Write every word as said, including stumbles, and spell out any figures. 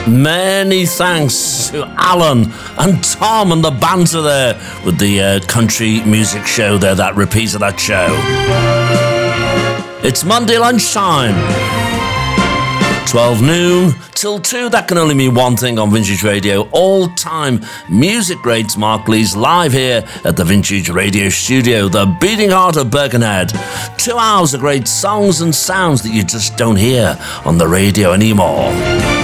Many thanks to Alan and Tom and the banter there with the uh, country music show there, that repeat of that show. It's Monday lunchtime. twelve noon till two. That can only mean one thing on Vintage Radio. All-time music greats Mark Lees live here at the Vintage Radio studio, the beating heart of Birkenhead. Two hours of great songs and sounds that you just don't hear on the radio anymore.